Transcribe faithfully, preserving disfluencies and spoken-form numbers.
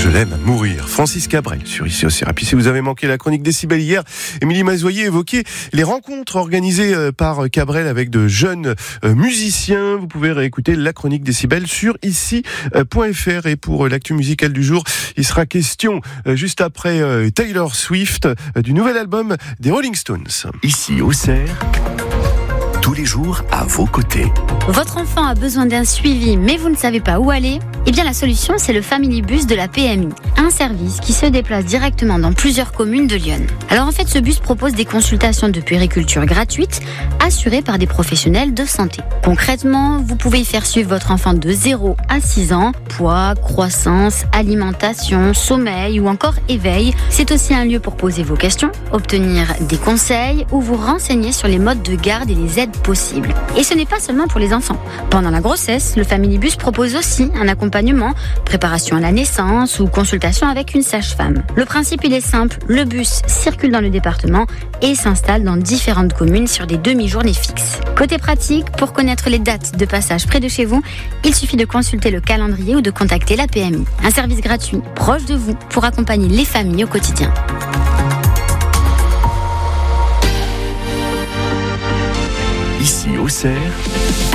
Je l'aime à mourir. Francis Cabrel sur Ici Auxerre. Et puis si vous avez manqué la chronique Décibel hier, Émilie Mazoyer évoquait les rencontres organisées par Cabrel avec de jeunes musiciens. Vous pouvez réécouter la chronique Décibel sur ici point f r. Et pour l'actu musicale du jour, il sera question juste après Taylor Swift du nouvel album des Rolling Stones. Ici Auxerre, tous les jours à vos côtés. Votre enfant a besoin d'un suivi, mais vous ne savez pas où aller ? Eh bien, la solution, c'est le Family Bus de la P M I, un service qui se déplace directement dans plusieurs communes de Lyon. Alors en fait, ce bus propose des consultations de puériculture gratuites, assurées par des professionnels de santé. Concrètement, vous pouvez y faire suivre votre enfant de zéro à six ans, poids, croissance, alimentation, sommeil ou encore éveil. C'est aussi un lieu pour poser vos questions, obtenir des conseils ou vous renseigner sur les modes de garde et les aides possibles. Et ce n'est pas seulement pour les enfants. Pendant la grossesse, le Family Bus propose aussi un accompagnement, préparation à la naissance ou consultation avec une sage-femme. Le principe, il est simple. Le bus circule dans le département et s'installe dans différentes communes sur des demi-journées fixes. Côté pratique, pour connaître les dates de passage près de chez vous, il suffit de consulter le calendrier ou de contacter la P M I. Un service gratuit, proche de vous, pour accompagner les familles au quotidien. Ici Auxerre,